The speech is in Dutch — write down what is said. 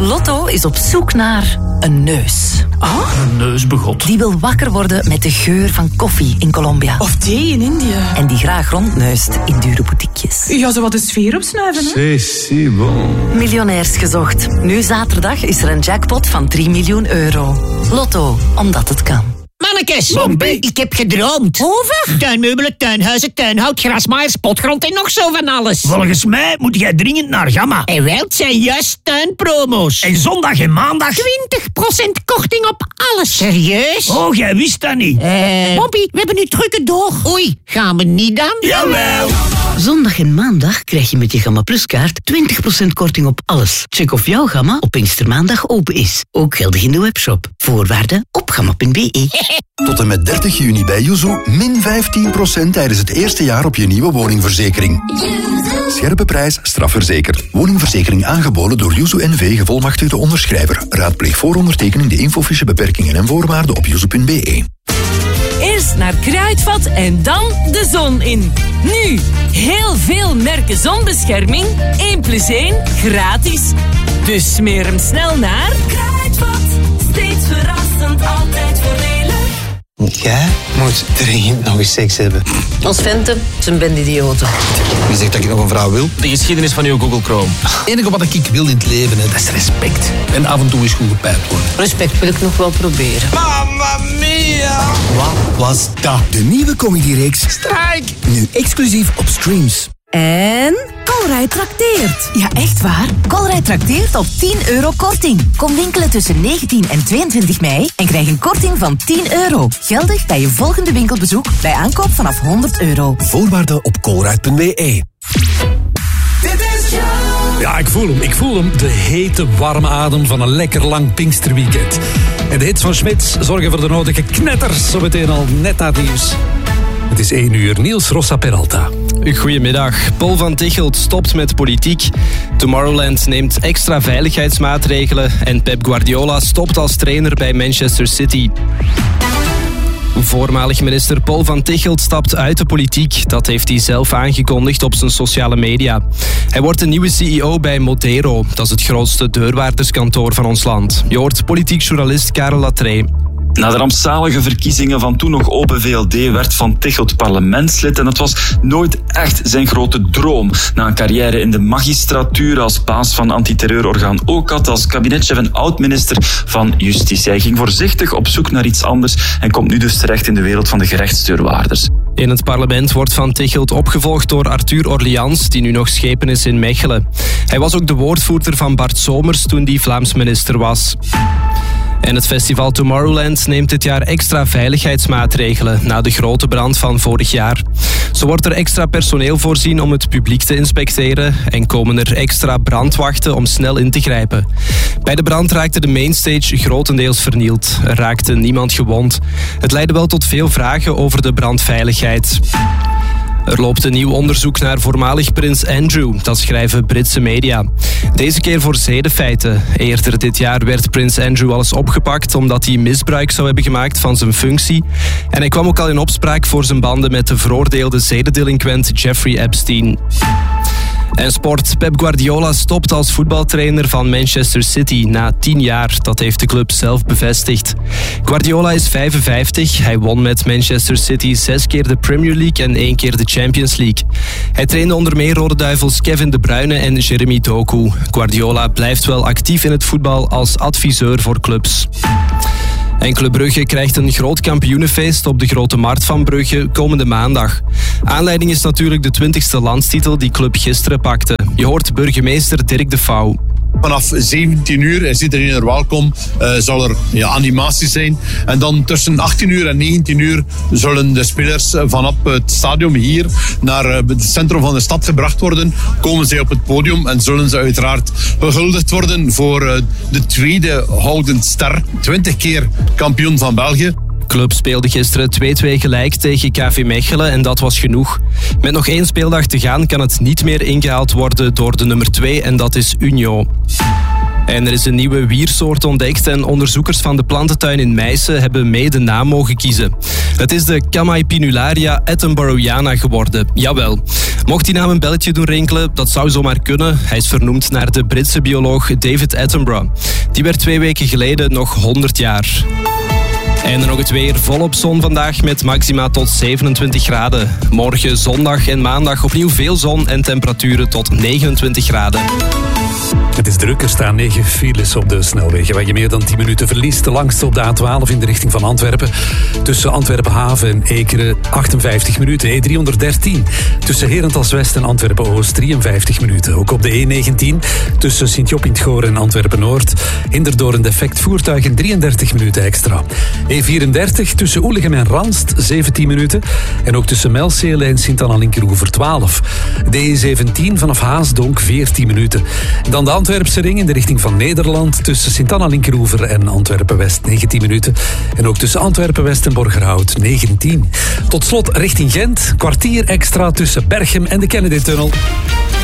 Lotto is op zoek naar een neus. Ah, een neusbegot. Die wil wakker worden met de geur van koffie in Colombia. Of thee in India. En die graag rondneust in dure boutiquejes. Ja, zo wat de sfeer opsnuiven, hè? C'est bon. Miljonairs gezocht. Nu zaterdag is er een jackpot van 3 miljoen euro. Lotto, omdat het kan. Mannekes, Mompie. ik heb gedroomd. Over? Tuinmeubelen, tuinhuizen, tuinhout, grasmaaiers, potgrond en nog zo van alles. Volgens mij moet jij dringend naar Gamma. En wel, het zijn juist tuinpromo's. En zondag en maandag... 20% korting op alles. Serieus? Oh, jij wist dat niet. Mompie, we hebben nu drukke door. Oei, gaan we niet dan? Jawel. Zondag en maandag krijg je met je Gamma Plus kaart 20% korting op alles. Check of jouw Gamma op Pinkstermaandag open is. Ook geldig in de webshop. Voorwaarden op gamma.be. Tot en met 30 juni bij Yuzu min 15% tijdens het eerste jaar op je nieuwe woningverzekering. Scherpe prijs, strafverzekerd. Woningverzekering aangeboden door Yuzu NV, gevolmachtigde onderschrijver. Raadpleeg voor ondertekening de infofiche beperkingen en voorwaarden op yuzu.be. Eerst naar Kruidvat en dan de zon in. Nu, heel veel merken zonbescherming. 1+1 gratis. Dus smeer hem snel naar Kruidvat. Steeds verrassend, altijd voordelig. Jij moet dringend nog eens seks hebben. Ons venten zijn bandidioten. Wie zegt dat ik nog een vrouw wil? De geschiedenis van uw Google Chrome. Het enige wat ik wil in het leven, dat is respect. En af en toe is goed gepijpt worden. Respect wil ik nog wel proberen. Mamma mia! Wat was dat? De nieuwe comedyreeks Strijk. Nu exclusief op Streams. En Colruyt trakteert. Ja, echt waar. Colruyt trakteert op 10 euro korting. Kom winkelen tussen 19 en 22 mei en krijg een korting van 10 euro. Geldig bij je volgende winkelbezoek bij aankoop vanaf 100 euro. Voorwaarden op colruyt.be. Ja, ik voel hem. De hete, warme adem van een lekker lang Pinksterweekend. En de hits van Smits zorgen voor de nodige knetters. Zometeen al net na het nieuws. Het is 1 uur. Niels Rossa Peralta. Goedemiddag. Paul van Tichelt stopt met politiek. Tomorrowland neemt extra veiligheidsmaatregelen. En Pep Guardiola stopt als trainer bij Manchester City. Voormalig minister Paul van Tichelt stapt uit de politiek. Dat heeft hij zelf aangekondigd op zijn sociale media. Hij wordt de nieuwe CEO bij Modero. Dat is het grootste deurwaarderskantoor van ons land. Je hoort politiek journalist Karel Latree. Na de rampzalige verkiezingen van toen nog Open VLD werd Van Tichelt parlementslid en dat was nooit echt zijn grote droom. Na een carrière in de magistratuur als baas van antiterreurorgaan OCAT, als kabinetchef en oud-minister van Justitie. Hij ging voorzichtig op zoek naar iets anders en komt nu dus terecht in de wereld van de gerechtsdeurwaarders. In het parlement wordt Van Tichelt opgevolgd door Arthur Orleans, die nu nog schepen is in Mechelen. Hij was ook de woordvoerder van Bart Somers toen die Vlaams minister was. En het festival Tomorrowland neemt dit jaar extra veiligheidsmaatregelen na de grote brand van vorig jaar. Zo wordt er extra personeel voorzien om het publiek te inspecteren en komen er extra brandwachten om snel in te grijpen. Bij de brand raakte de mainstage grotendeels vernield. Er raakte niemand gewond. Het leidde wel tot veel vragen over de brandveiligheid. Er loopt een nieuw onderzoek naar voormalig prins Andrew, dat schrijven Britse media. Deze keer voor zedenfeiten. Eerder dit jaar werd prins Andrew al eens opgepakt omdat hij misbruik zou hebben gemaakt van zijn functie. En hij kwam ook al in opspraak voor zijn banden met de veroordeelde zedendelinquent Jeffrey Epstein. En sport. Pep Guardiola stopt als voetbaltrainer van Manchester City na 10 jaar. Dat heeft de club zelf bevestigd. Guardiola is 55. Hij won met Manchester City 6 keer de Premier League en 1 keer de Champions League. Hij trainde onder meer Rode Duivels Kevin De Bruyne en Jeremy Doku. Guardiola blijft wel actief in het voetbal als adviseur voor clubs. En Club Brugge krijgt een groot kampioenenfeest op de Grote Markt van Brugge komende maandag. Aanleiding is natuurlijk de 20e landstitel die club gisteren pakte. Je hoort burgemeester Dirk de Vouw. Vanaf 17 uur is iedereen er welkom, zal er animatie zijn. En dan tussen 18 uur en 19 uur zullen de spelers vanaf het stadion hier naar het centrum van de stad gebracht worden. Komen zij op het podium en zullen ze uiteraard gehuldigd worden voor de tweede Gouden Ster. 20 keer kampioen van België. De club speelde gisteren 2-2 gelijk tegen KV Mechelen en dat was genoeg. Met nog 1 speeldag te gaan kan het niet meer ingehaald worden door de nummer 2 en dat is Union. En er is een nieuwe wiersoort ontdekt en onderzoekers van de plantentuin in Meissen hebben mee de naam mogen kiezen. Het is de Chamaepinularia attenboroughiana geworden, jawel. Mocht die naam een belletje doen rinkelen, dat zou zomaar kunnen. Hij is vernoemd naar de Britse bioloog David Attenborough. Die werd 2 weken geleden nog 100 jaar. En dan nog het weer, volop zon vandaag met maxima tot 27 graden. Morgen zondag en maandag opnieuw veel zon en temperaturen tot 29 graden. Het is druk, er staan 9 files op de snelwegen waar je meer dan 10 minuten verliest. De langste op de A12 in de richting van Antwerpen. Tussen Antwerpen-Haven en Ekeren 58 minuten. E313 tussen Herentals-West en Antwerpen-Oost 53 minuten. Ook op de E19 tussen Sint-Job-in-het-Goor en Antwerpen-Noord. Hinder door een defect voertuig in 33 minuten extra. E34 tussen Oelegem en Ranst 17 minuten. En ook tussen Melcele en Sint-Anna-Linkeroever 12. De E17 vanaf Haasdonk 14 minuten. Dan de Antwerpse ring in de richting van Nederland tussen Sint-Anna-Linkeroever en Antwerpen-West 19 minuten. En ook tussen Antwerpen-West en Borgerhout 19. Tot slot richting Gent, kwartier extra tussen Berchem en de Kennedy-tunnel.